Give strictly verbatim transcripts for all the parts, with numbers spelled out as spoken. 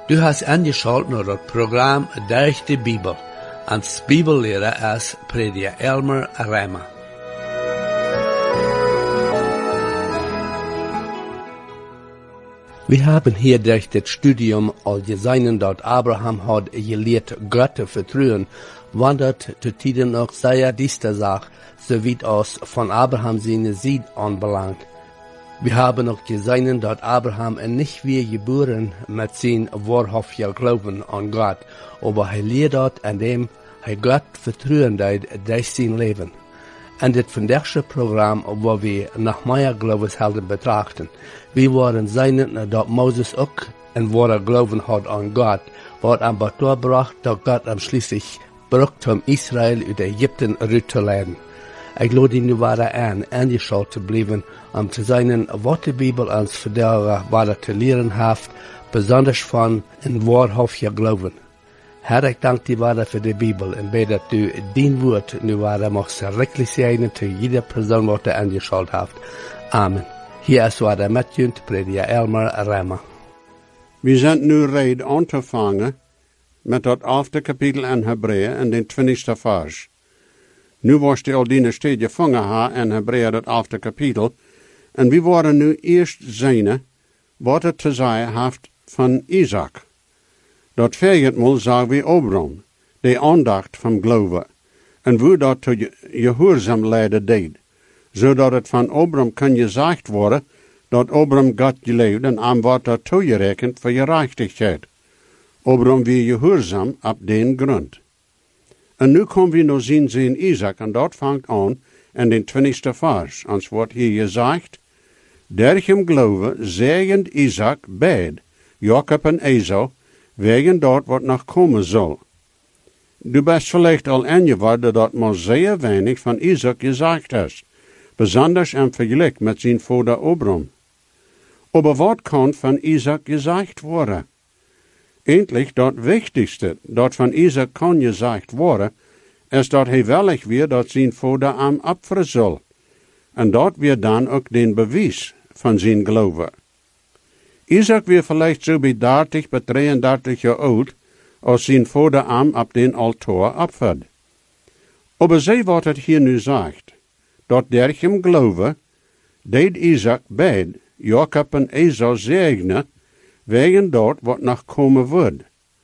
Du hast angeschaut naar het programma Durch de Bibel. Als Bibellehrer ist Prediger Elmer Rema. Wir haben hier durch das Studium all gesehen, dass Abraham hat gelehrt, Gott zu vertrauen, wandert zu Tiden noch sehr diese Sache, so wie es von Abraham seine Seed anbelangt. Wir haben auch gesehen, dass Abraham nicht wie geboren mit seinem wahrhaftigen Glauben an Gott, aber er lehrt, indem er Gott vertrauen hat durch sein Leben. En dit vandaagse programma waar we nach meiner Glaubenshelden betrachten. Wir waren seinen, dat Moses ook en wahre Glauben hat an Gott, wat am Betor bracht, dat Gott am schließlich brucht, um Israel uit Ägypten uit te leiden. Ik lade nu weiter an, angeschaut zu bleiben, um zu sein, was die Bibel uns vertellen, weiter zu lehren hat, besonders von en wahrhaftigen Glauben. Herr, ik dank dir weiter für die Bibel und bete, dass du dein Wort nu weiter machst, wirklich segnen zu jeder Person, die du angeschaut hast. Amen. Hier ist weiter Matthew, Prediger Elmer Rema. Wir sind nu red anzufangen mit dat achte Kapitel in Hebräer in den twintigste Vers. Nu was die al die steed gevangen ha in Hebräer dat achte Kapitel, en we worden nu eerst zijne, wat het te zeggen heeft van Isaac. Dat vergetmol zagen we Abraham, de aandacht van geloven, en hoe dat tot gehoorzaam leiden deed, zodat het van Abraham kan gezegd worden, dat Abraham God geleefd en aan wordt dat toegerekend voor gerechtigheid. Abraham weer gehoorzaam op den grond. En nu komen we nog zien zijn Isaac, en dat vangt aan in den twintigste vers, ons wordt hier gezegd, durch hem geloven zegend Isaac beid, Jacob en Esau, wegen dort wat nog komen zal. Du bist vielleicht al ingeworden dat maar zeer weinig van Isaac gezegd is, besonders im Vergleich met zijn vader Abraham. Aber wat kan van Isaac gezegd worden? Endlich dat wichtigste dat van Isaac kan gezegd worden, is dat hij wellig weer dat zijn vader am opferen zal. En dat weer dan ook den bewijs van zijn geloven. Isaac weer vielleicht zo bij dertig, bij drieëndertig jaar oud, als zijn vader am op den altaar opfert. Aber zij wat het hier nu zegt, dat durch hem geloven, deed Isaac beid, Jacob en Esau zegnen, wegen dat wat nog komen wordt.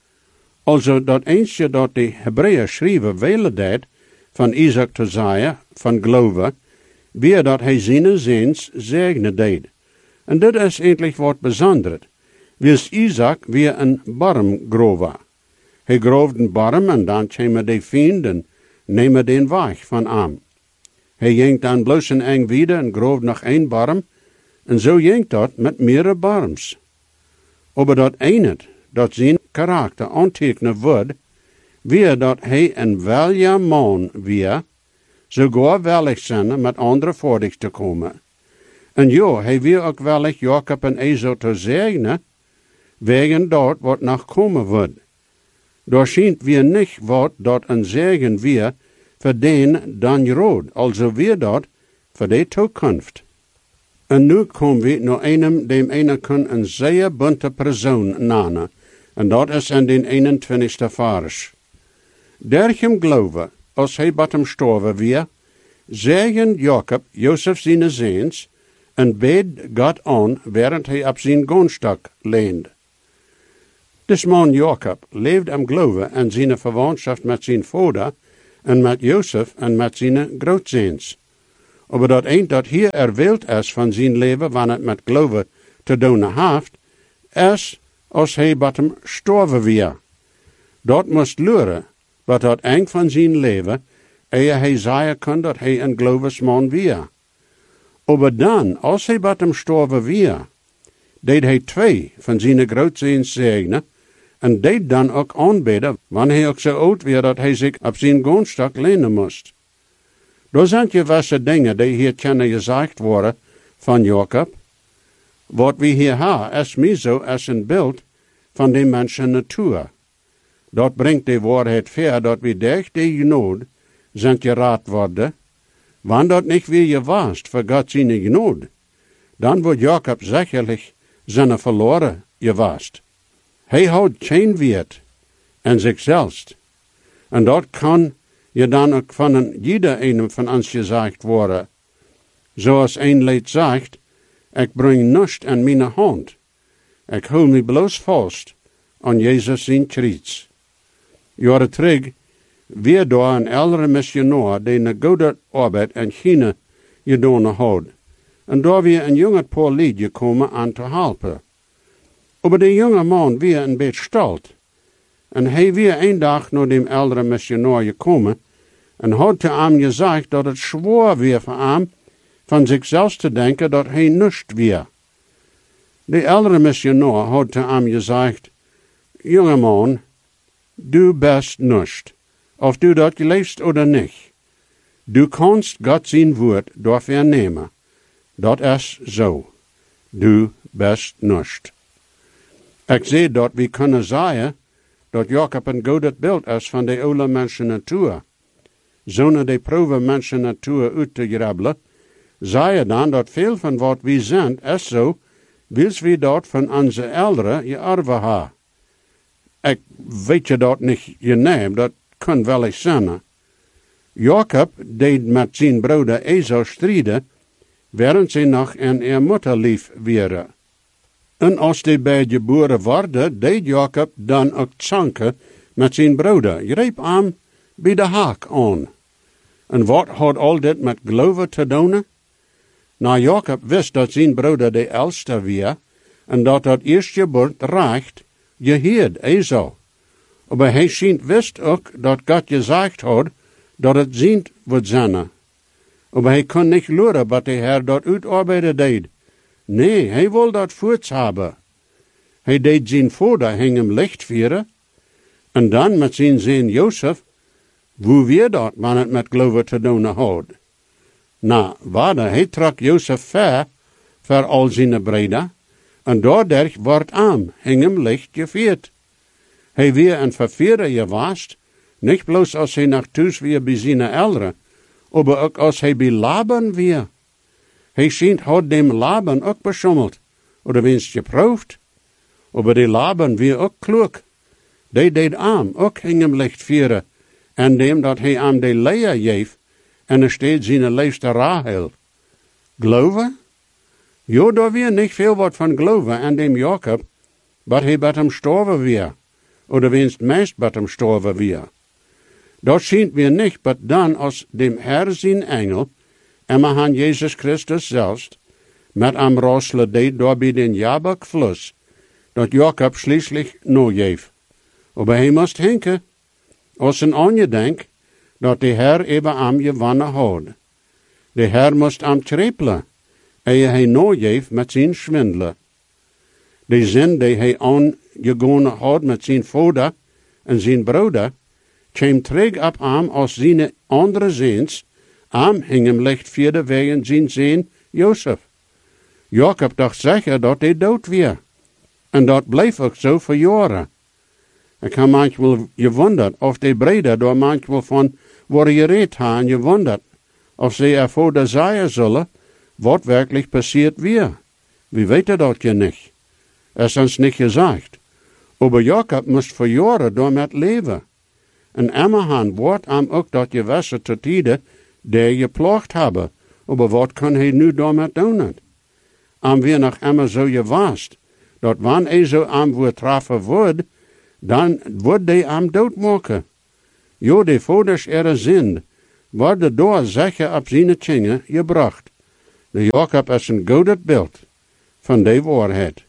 Also dat eensje dat de Hebreeën schrijven willen deed, van Isaac te zeggen, van geloven, weer dat hij zijn zins zegnen deed. En dit is eindelijk wat bijzonder. Wils Isaac weer een barm groven. Hij groofde een barm en dan kwamen de vrienden, nemen den weg van hem. Hij ging dan bloos een eng wieder en groofde nog een barm, en zo ging dat met meerdere barms. Aber dat ene, dat zijn karakter aantekenen wordt, weer dat hij een welja man weer, sogar wellig zijn met andere voordig te komen. En ja, hij wil ook wellig Jacob en Esau te zegnen, wegen dat wat nog komen wordt. Daar schijnt weer niet wat dat een zegen weer voor den dan rood, also weer dat voor de toekomst. En nu komen we naar einem, dem ene kan een zeer bunte persoon namen, en dat is in den eenentwintigste vers. Durch hem geloven, als hij bij hem storven weer, zegen Jacob Jozef zijn zeens, en beed God aan, während hij op zijn goonstak leende. Des man Jacob leefde am geloven en zijn verwantschap met zijn vader, en met Jozef en met zijn grootzeens. Aber dat eend dat hier erwählt is van zijn leven, wanneer het met geloven te doen heeft, is als hij bij hem storven weer. Dat moest leren, wat dat eng van zijn leven, eer hij zeggen kon dat hij een geloofsman weer. Aber dan, als hij bij hem storven weer, deed hij twee van zijn grootzeens zegnen, en deed dan ook aanbidden, wanneer hij ook zo oud werd dat hij zich op zijn goonstak lenen moest. Daar zijn gewisse dingen die hier kunnen gezegd worden van Jacob. Wat we hier hebben is meer zo als een beeld van de mensen natuur. Dat brengt de waarheid ver dat we durch de genade zijn geraad worden. Wanneer dat niet weer gewaast voor God zijn genade, dan wordt Jacob sicherlich zijn verloren gewaast. Hij houdt geen wert en zichzelf. En dat kan je dan ook van een, jeder een van ons gezegd worden. Zoals een leed zegt, ik breng niets aan mijn hand. Ik hou me bloos vast aan Jezus zijn kruis. Jaren terug, weer door een oudere missionaar die een goede arbeid in China gedaan had. En daar weer een jonge paar lied gekomen aan te helpen. Maar de jonge man weer een beetje stalt. En hij weer een dag naar dem oudere missionaar gekomen en had te hem gezegd dat het zwaar weer voor hem van zichzelf te denken dat hij niets weer. De oudere missionaar had te hem gezegd, jonge man, du best niets, of du dat leefst oder niet. Du kannst God zijn woord door vernemen. Dat is zo. Du best niets. Ik zie dat we kunnen zeggen dat Jacob een goed beeld is van de oude mensen natuur. Zonder de proeven mensen natuur uit te grabbelen, zei je dan dat veel van wat we zijn is zo, wils we dat van onze ouderen je erven hebben. Ik weet je dat niet je naam, dat kan wel eens zijn. Jacob deed met zijn broeder Esau strijden, während ze nog in haar moeder lief waren. En als die bij geboren worden, deed Jacob dan ook zanken met zijn broeder. Je greep hem bij de haak aan. En wat had al dit met geloven te doen? Nou, Jacob wist dat zijn broeder de oudste was, en dat dat eerstgeboren recht geheerd Esau. Maar hij schijnt wist ook dat God gezegd had dat het zijn wordt zijn. Maar hij kon niet luren wat de Heer dat uitarbeiden deed. Nee, hij wil dat voorts hebben. Hij deed zijn vader hem licht vieren, en dan met zijn zoon Jozef, hoe weer dat man het met geloven te doen had. Nou, waarde, hij trok Jozef ver, voor al zijn breden, en doordat wordt aan, hem licht gevierd. Hij weer een verveerder gewaast, niet bloos als hij naar thuis weer bij zijn ouderen, maar ook als hij bij Laban weer. Hij schijnt had dem Laban ook beschommeld, oder winst geproefd. Maar die Laban weer ook klug. Die deed aan, ook hem licht vieren, en dem dat hij aan de Lea geef, en er steeds zijn liefste Rahel. Geloven? Jo, daar weer niet veel wat van geloven aan dem Jacob, maar hij bat hem storven weer, oder winst meest bat hem storven weer. Dat schijnt weer niet, maar dan als dem Herr zijn engel, en maar han Jezus Christus zelfs, met am rosselen deed door bij den Jabok-fluss, dat Jacob schließlich no geef. Maar hij moest henken, als een anje denk, dat de Herr even am gewonnen had. De Herr moest am trepelen, ehe hij no geef met zijn schwindelen. De zin die hij aangegaan had met zijn vader en zijn broeder, kwam terug op am als zijn andere zins, am hing hem licht vierde wegen zijn zoon Jozef. Jacob dacht zeker dat hij dood weer. En dat bleef ook zo voor jaren. Ik heb manchmal gewonderd of de breder door manchmal van worden gereed hebben gewonderd of ze ervoor de zeggen zullen wat werkelijk passiert weer. We weten dat je niet. Es is ons niet gezegd. Maar Jacob moest voor jaren door met leven. En immerhan wordt hem ook dat je wassen te tijden die geplaagd hebben. Maar wat kan hij nu daarmee doen? Am weer nog immer zo gewaast, dat wanneer hij zo am wordt treffen wordt, dan wordt hij am doodmaken. Jo, de vaders ihre zin, worden door zeker op zijn tjingen gebracht. De Jacob is een goed beeld van de waarheid.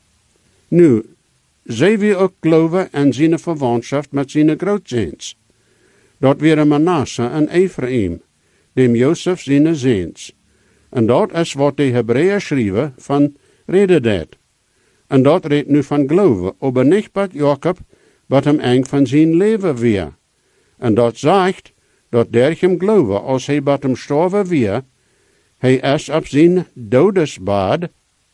Nu, zij we ook geloven en zijn verwantschap met zijn grootzoons. Dat waren Manasse en Ephraim, dem Jozef zijn zoons. En dat is wat de Hebreeën schrijven van redenheid. En dat redt nu van geloven, aber niet bij Jacob, wat hem eng van zijn leven weer. En dat zegt, dat der hem geloven, als hij bij hem sterven weer, hij is op zijn dodesbad.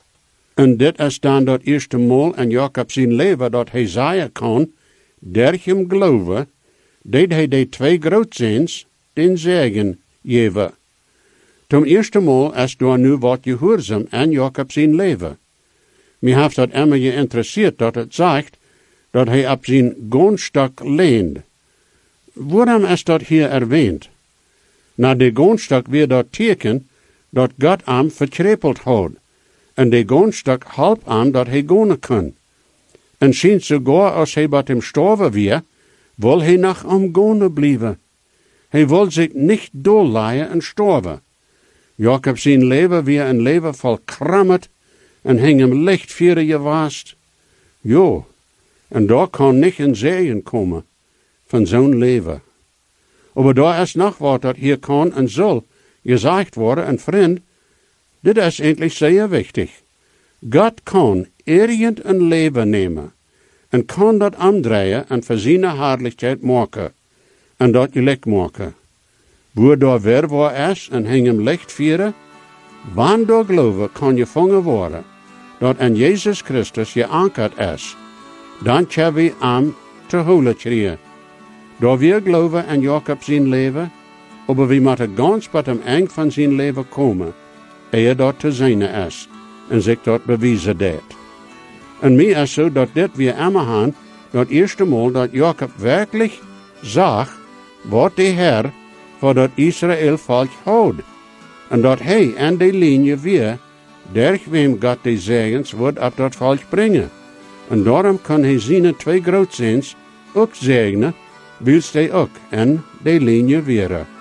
En dit is dan dat eerste maal in Jacob zijn leven, dat hij zeggen kan, der hem geloven, deed hij de twee grootzoons den zegen geven. Ten eerste maal is door nu wat gehoorzaam in Jacob zijn leven. Mij heeft dat immer geïnteresseerd dat het zegt, dat hij op zijn goonstok leent. Waarom is dat hier erwähnt? Na de goonstok weer dat teken dat God hem verkrepeld had. En de goonstok helpt hem dat hij gonen kan. En sinds sogar als hij bij hem sterven weer, wil hij nog om gonen blijven. Hij wil zich niet doorleien en sterven. Jacob zijn leven weer een leven vol krammert en hing hem licht vieren je waast. Jo, en daar kan niet een zegen komen van zo'n leven. Maar daar is nog wat dat hier kan en zal gezegd worden, en vriend, dit is eigenlijk zeer wichtig. God kan irgend een leven nemen en kan dat omdraaien en voor zijn herrlijkheid maken en dat gelijk maken. Waar daar weer waar is en hing hem licht vieren, wanneer door geloven kan je vangen worden, dat in Jezus Christus je ankerd is. Dan kan we hem te holen krijgen. Door weer geloven in Jacob zijn leven, maar we moeten ganz bij hem eind van zijn leven komen, eer dat te zijn is, en zich dat bewijzen deed. En mij is zo dat dit weer immer gaan, dat eerste Mal, dat Jacob werkelijk zag, wat de Heer voor dat Israël volk houdt. En dat hij en de linie weer, durch wem God de zegens wordt op dat volk brengen. En daarom kan hij zijn twee grootzoons ook zegenen, wils hij ook en de linie weer.